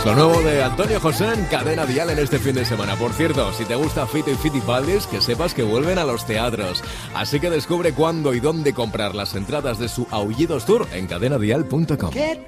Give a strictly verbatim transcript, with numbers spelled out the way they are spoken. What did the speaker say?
Lo nuevo de Antonio José en Cadena Dial en este fin de semana. Por cierto, si te gusta Fito y Fitipaldis, que sepas que vuelven a los teatros. Así que descubre cuándo y dónde comprar las entradas de su Aullidos Tour en cadena dial punto com.